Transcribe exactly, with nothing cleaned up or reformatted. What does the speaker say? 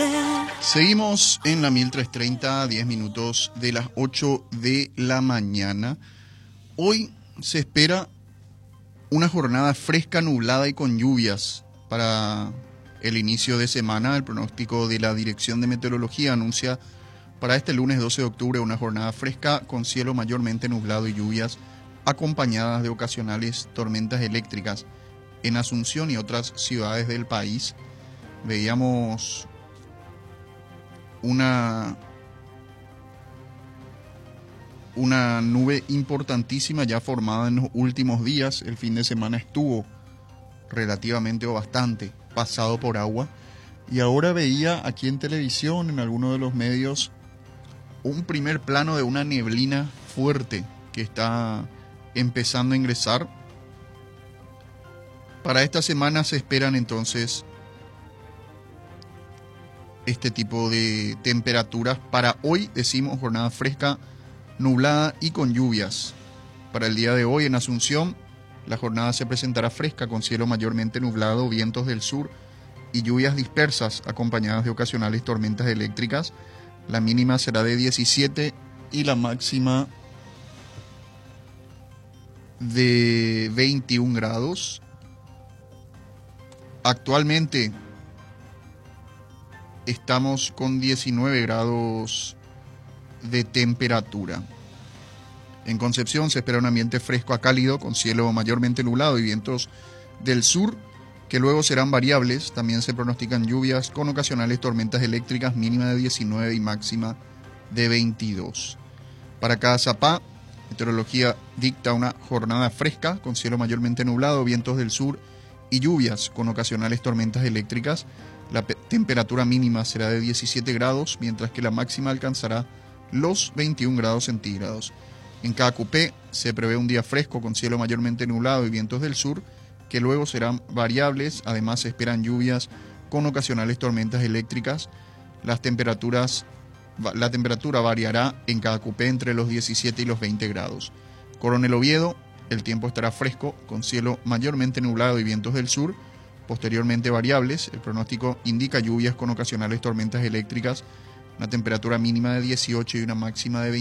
Seguimos en la mil trescientos treinta, diez minutos de las ocho de la mañana. Hoy se espera una jornada fresca, nublada y con lluvias para el inicio de semana. El pronóstico de la Dirección de Meteorología anuncia para este lunes doce de octubre una jornada fresca con cielo mayormente nublado y lluvias acompañadas de ocasionales tormentas eléctricas en Asunción y otras ciudades del país. Veíamos una, una nube importantísima ya formada en los últimos días. El fin de semana estuvo relativamente o bastante pasado por agua. Y ahora veía aquí en televisión, en alguno de los medios, un primer plano de una neblina fuerte que está empezando a ingresar. Para esta semana se esperan entonces este tipo de temperaturas. Para hoy decimos jornada fresca, nublada y con lluvias. Para el día de hoy en Asunción, la jornada se presentará fresca con cielo mayormente nublado, vientos del sur y lluvias dispersas acompañadas de ocasionales tormentas eléctricas. La mínima será de diecisiete y la máxima de veintiún grados. Actualmente estamos con diecinueve grados de temperatura. En Concepción se espera un ambiente fresco a cálido con cielo mayormente nublado y vientos del sur que luego serán variables. También se pronostican lluvias con ocasionales tormentas eléctricas, mínima de diecinueve y máxima de veintidós. Para Cazapá, meteorología dicta una jornada fresca con cielo mayormente nublado, vientos del sur y lluvias con ocasionales tormentas eléctricas. La temperatura mínima será de diecisiete grados, mientras que la máxima alcanzará los veintiún grados centígrados. En Caacupé se prevé un día fresco con cielo mayormente nublado y vientos del sur, que luego serán variables. Además se esperan lluvias con ocasionales tormentas eléctricas. Las temperaturas, la temperatura variará en Caacupé entre los diecisiete y los veinte grados. Coronel Oviedo, el tiempo estará fresco con cielo mayormente nublado y vientos del sur, posteriormente variables. El pronóstico indica lluvias con ocasionales tormentas eléctricas, una temperatura mínima de dieciocho y una máxima de veinte.